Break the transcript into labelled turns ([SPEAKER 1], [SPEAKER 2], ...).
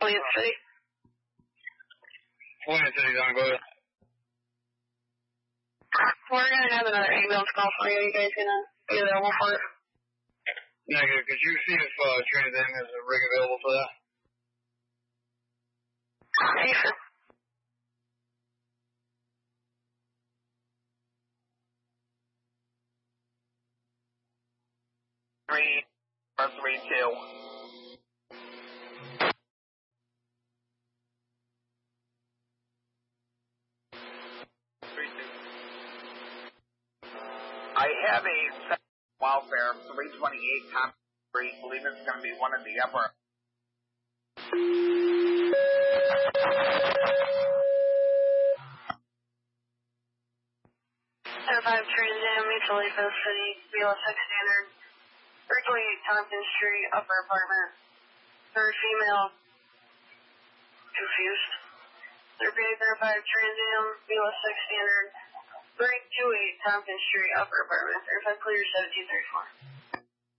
[SPEAKER 1] Plant City.
[SPEAKER 2] Plant City's on, go ahead.
[SPEAKER 1] We're going to have another ambulance call for you. You guys going to be available for it?
[SPEAKER 2] Negative. Could you see if Trans Am has a rig available for that?
[SPEAKER 1] Hey, sir.
[SPEAKER 3] Three, two. I have a welfare 328 Thompson Street. I believe it's going to be one of the upper.
[SPEAKER 1] 5 Trans Am, Mutual Aid for the City, BLS 6 Standard, 328 Tompkins Street, upper apartment. Third female, confused. 358 Trans Am, BLS 6 Standard, 328 Tompkins Street, upper apartment. 35 clear 1734.